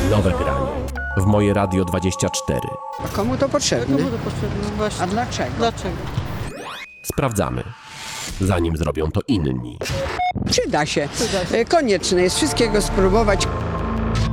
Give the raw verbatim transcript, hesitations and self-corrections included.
Nowe granie. W Moje Radio dwadzieścia cztery. A komu to potrzebne? Komu to potrzebne? Właśnie. A dlaczego? Dlaczego? Sprawdzamy, zanim zrobią to inni. Przyda się. Przyda się. Konieczne jest wszystkiego spróbować.